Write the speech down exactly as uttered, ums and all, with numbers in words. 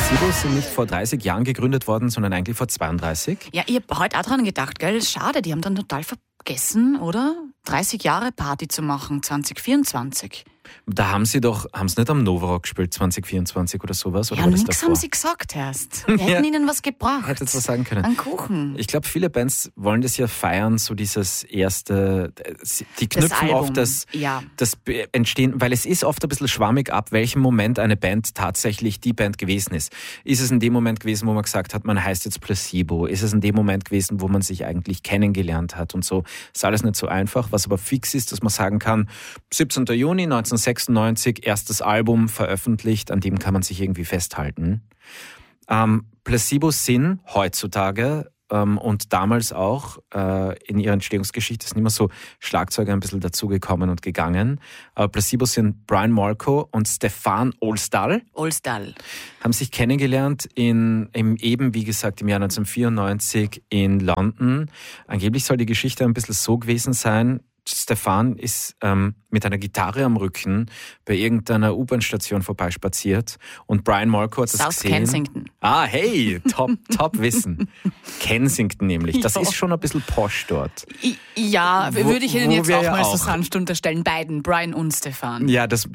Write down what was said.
Placebo sind nicht vor dreißig Jahren gegründet worden, sondern eigentlich vor zweiunddreißig. Ja, ich habe heute auch dran gedacht, gell? Schade, die haben dann total vergessen, oder? dreißig Jahre Party zu machen, zwanzig vierundzwanzig. Da haben sie doch, haben sie nicht am Novarock gespielt, zwanzig vierundzwanzig oder sowas? Oder Ja, war das nichts davor? haben sie gesagt erst. Wir hätten Ja. ihnen was gebracht. Hättet was sagen können. Ein Kuchen. Ich glaube, viele Bands wollen das ja feiern, so dieses erste, die knüpfen Album, oft das, ja. das Entstehen, weil es ist oft ein bisschen schwammig ab, welchem Moment eine Band tatsächlich die Band gewesen ist. Ist es in dem Moment gewesen, wo man gesagt hat, man heißt jetzt Placebo? Ist es in dem Moment gewesen, wo man sich eigentlich kennengelernt hat und so? Ist alles nicht so einfach. Was aber fix ist, dass man sagen kann, siebzehnten Juni neunzehnhundertsechsundneunzig, erstes Album veröffentlicht, an dem kann man sich irgendwie festhalten. Ähm, Placebo sind heutzutage ähm, und damals auch äh, in ihrer Entstehungsgeschichte sind immer so Schlagzeuger ein bisschen dazugekommen und gegangen. Aber Placebo sind Brian Molko und Stefan Olsdal. Olsdal. Haben sich kennengelernt in, im, eben, wie gesagt, im Jahr neunzehnhundertvierundneunzig in London. Angeblich soll die Geschichte ein bisschen so gewesen sein, Stefan ist ähm, mit einer Gitarre am Rücken bei irgendeiner U-Bahn-Station vorbeispaziert und Brian Molko hat das South gesehen. Kensington. Ah, hey, top, top Wissen. Kensington nämlich. Das Ja. ist schon ein bisschen posch dort. I- Ja, Wo- würde ich Ihnen wo jetzt wir auch ja mal so auch- sanft unterstellen. Beiden, Brian und Stefan. Ja, das,